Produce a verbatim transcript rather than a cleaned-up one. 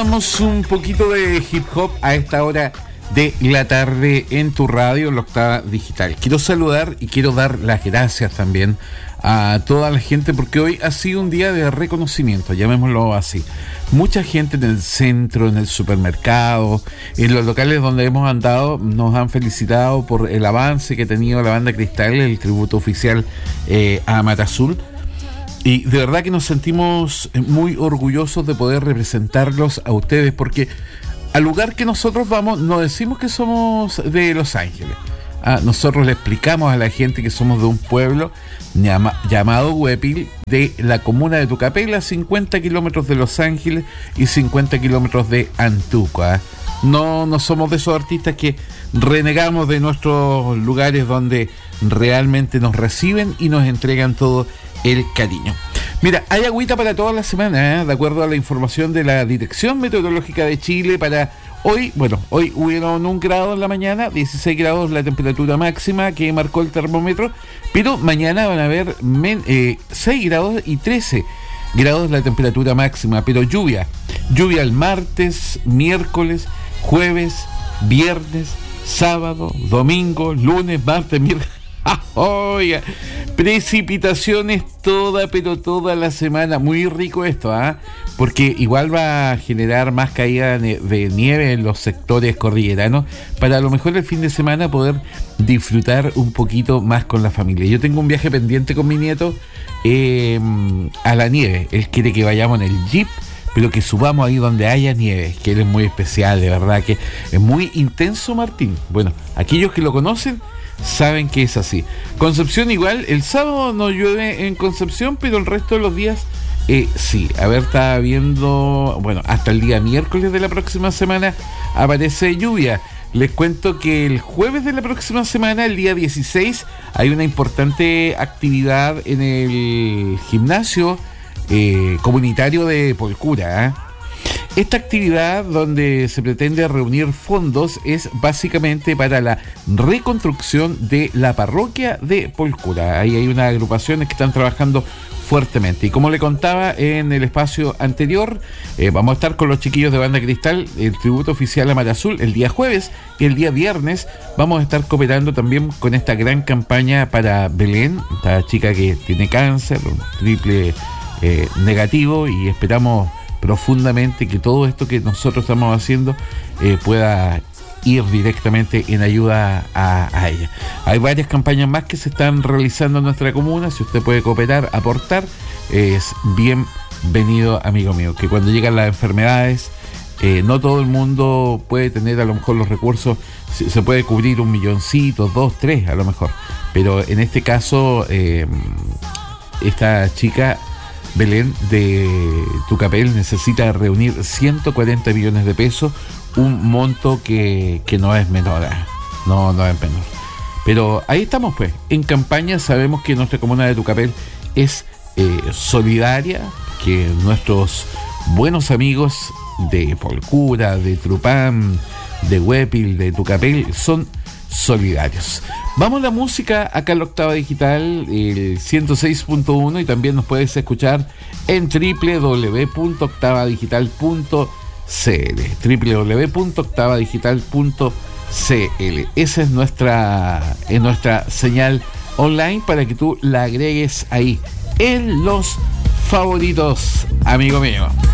Escuchamos un poquito de hip hop a esta hora de la tarde en tu radio, en la Octava Digital. Quiero saludar y quiero dar las gracias también a toda la gente, porque hoy ha sido un día de reconocimiento, llamémoslo así. Mucha gente en el centro, en el supermercado, en los locales donde hemos andado, nos han felicitado por el avance que ha tenido la banda Cristal, el tributo oficial eh, a Mata Azul. Y de verdad que nos sentimos muy orgullosos de poder representarlos a ustedes, porque al lugar que nosotros vamos, no decimos que somos de Los Ángeles. Ah, nosotros le explicamos a la gente que somos de un pueblo llama, llamado Huepil, de la comuna de Tucapel, a cincuenta kilómetros de Los Ángeles y cincuenta kilómetros de Antuco. ¿eh? No, no somos de esos artistas que renegamos de nuestros lugares donde realmente nos reciben y nos entregan todo el cariño. Mira, hay agüita para toda la semana, ¿eh? De acuerdo a la información de la Dirección Meteorológica de Chile para hoy. Bueno, hoy hubieron un grado en la mañana, dieciséis grados la temperatura máxima que marcó el termómetro, pero mañana van a haber men, eh, seis grados y trece grados la temperatura máxima, pero lluvia, lluvia el martes, miércoles, jueves, viernes, sábado, domingo, lunes, martes, miércoles. Ah, oiga, precipitaciones toda, pero toda la semana. Muy rico esto, ¿ah? ¿eh? Porque igual va a generar más caída de nieve en los sectores cordilleranos para a lo mejor el fin de semana poder disfrutar un poquito más con la familia. Yo tengo un viaje pendiente con mi nieto eh, a la nieve. Él quiere que vayamos en el Jeep, pero que subamos ahí donde haya nieve, que él es muy especial, de verdad que es muy intenso, Martín. Bueno, aquellos que lo conocen saben que es así. Concepción igual, el sábado no llueve en Concepción, pero el resto de los días eh, sí. A ver, estaba viendo, bueno, hasta el día miércoles de la próxima semana aparece lluvia. Les cuento que el jueves de la próxima semana, el día dieciséis, hay una importante actividad en el gimnasio eh, comunitario de Polcura, ¿eh? Esta actividad, donde se pretende reunir fondos, es básicamente para la reconstrucción de la parroquia de Polcura. Ahí hay unas agrupaciones que están trabajando fuertemente. Y como le contaba en el espacio anterior, eh, vamos a estar con los chiquillos de Banda Cristal, el tributo oficial a Mata Azul, el día jueves, y el día viernes vamos a estar cooperando también con esta gran campaña para Belén, esta chica que tiene cáncer, un triple eh, negativo, y esperamos profundamente que todo esto que nosotros estamos haciendo eh, pueda ir directamente en ayuda a, a ella. Hay varias campañas más que se están realizando en nuestra comuna. Si usted puede cooperar, aportar, eh, es bienvenido, amigo mío. Que cuando llegan las enfermedades, eh, no todo el mundo puede tener a lo mejor los recursos. Se, se puede cubrir un milloncito, dos, tres a lo mejor, pero en este caso eh, esta chica Belén de Tucapel necesita reunir ciento cuarenta millones de pesos, un monto que, que no es menor, no, no es menor. Pero ahí estamos, pues, en campaña. Sabemos que nuestra comuna de Tucapel es eh, solidaria, que nuestros buenos amigos de Polcura, de Trupán, de Huepil, de Tucapel son solidarios. Vamos a la música acá en la Octava Digital, el ciento seis punto uno, y también nos puedes escuchar en doble u doble u doble u punto octava digital punto c l, doble u doble u doble u punto octava digital punto c l. Esa es nuestra, es nuestra señal online para que tú la agregues ahí en los favoritos, amigo mío.